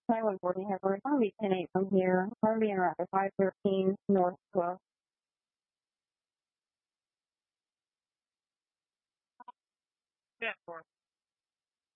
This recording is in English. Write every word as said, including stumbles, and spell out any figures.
Highway boarding headward, R V ten eight from here, R V and route five thirteen, north twelve. Yeah, four.